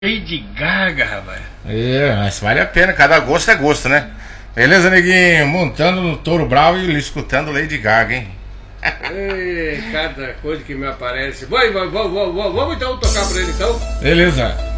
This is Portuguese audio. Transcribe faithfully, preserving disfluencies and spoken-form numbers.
Lady Gaga, rapaz. É, mas vale a pena, cada gosto é gosto, né? Beleza, neguinho? Montando no Touro Bravo e escutando Lady Gaga, hein? Ei, cada coisa que me aparece. Vai, vai, vai, vai, vai, vamos então tocar pra ele então? Beleza.